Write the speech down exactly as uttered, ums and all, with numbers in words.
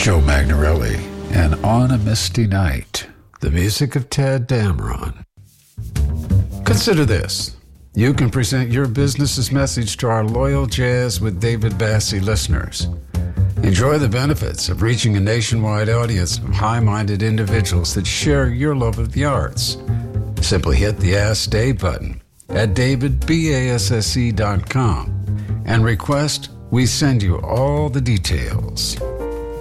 Joe Magnarelli, and On a Misty Night, the music of Ted Dameron. Consider this. You can present your business's message to our loyal Jazz with David Bassie listeners. Enjoy the benefits of reaching a nationwide audience of high-minded individuals that share your love of the arts. Simply hit the Ask Dave button at david basse dot com and request we send you all the details.